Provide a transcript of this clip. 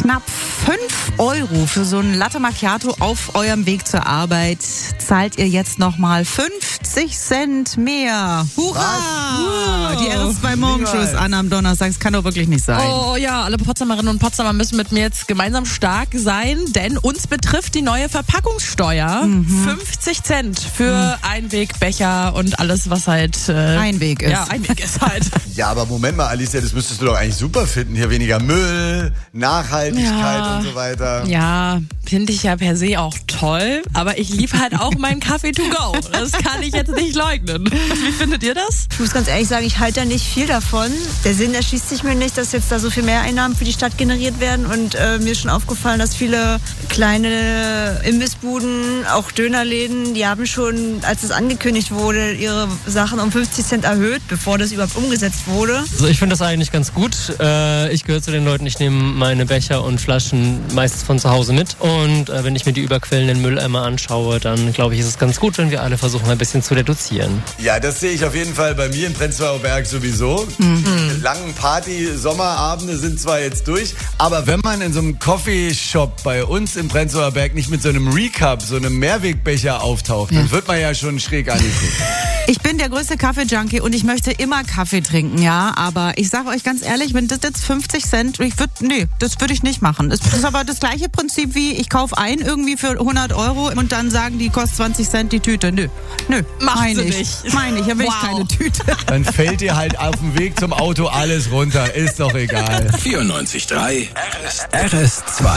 Knapp 5 Euro für so ein Latte Macchiato auf eurem Weg zur Arbeit zahlt ihr jetzt nochmal 50 Cent mehr. Hurra! Die RS2 Morgenshows an am Donnerstag. Das kann doch wirklich nicht sein. Oh ja, alle Potsdamerinnen und Potsdamer müssen mit mir jetzt gemeinsam stark sein, denn uns betrifft die neue Verpackungssteuer. 50 Cent für Einwegbecher und alles, was halt... Einweg ist. Ja, Einweg ist halt. Ja, aber Moment mal, Alicia, das müsstest du doch eigentlich super finden. Hier weniger Müll, Nachhaltigkeit und so weiter. Ja, finde ich ja per se auch toll, aber ich liebe halt auch meinen Kaffee to go. Das kann ich jetzt nicht leugnen. Wie findet ihr das? Ich muss ganz ehrlich sagen, ich halte da nicht viel davon. Der Sinn erschließt sich mir nicht, dass jetzt da so viel Mehreinnahmen für die Stadt generiert werden. Und mir ist schon aufgefallen, dass viele kleine Imbissbuden, auch Dönerläden, die haben schon, als es angekündigt wurde, ihre Sachen um 50 Cent erhöht, bevor das überhaupt umgesetzt wurde. Also ich finde das eigentlich ganz gut. Ich gehöre zu den Leuten, ich nehme meine Becher und Flaschen meistens von zu Hause mit. Und wenn ich mir die überquellenden Mülleimer anschaue, dann glaube ich, ist es ganz gut, wenn wir alle versuchen, ein bisschen zu reduzieren. Ja, das sehe ich auf jeden Fall bei mir im Prenzlauer Berg sowieso. Langen Party-Sommerabende sind zwar jetzt durch, aber wenn man in so einem Coffeeshop bei uns im Prenzlauer Berg nicht mit so einem Recap, so einem Mehrwegbecher auftaucht, dann wird man ja schon schräg angeguckt. Ich bin der größte Kaffee-Junkie und ich möchte immer Kaffee trinken, ja. Aber ich sage euch ganz ehrlich, wenn das jetzt 50 Cent, das würde ich nicht machen. Das ist aber das gleiche Prinzip wie, ich kaufe ein irgendwie für 100 Euro und dann sagen die, kostet 20 Cent die Tüte. Nö, Macht sie nicht. Meine ich, dann will ich keine Tüte. Dann fällt dir halt auf dem Weg zum Auto alles runter, ist doch egal. 94.3 RS2.